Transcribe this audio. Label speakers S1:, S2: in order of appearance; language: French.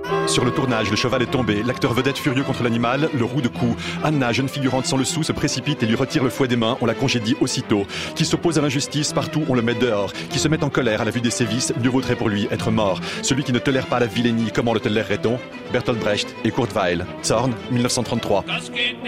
S1: Sur le tournage, le cheval est tombé. L'acteur vedette furieux contre l'animal, le roue de cou. Anna, jeune figurante sans le sou, se précipite et lui retire le fouet des mains. On la congédie aussitôt. Qui s'oppose à l'injustice, partout on le met dehors. Qui se met en colère à la vue des sévices, mieux vaudrait pour lui être mort. Celui qui ne tolère pas la vilainie, comment le tolérerait-on? Bertolt Brecht et Kurt Weill. Zorn, 1933.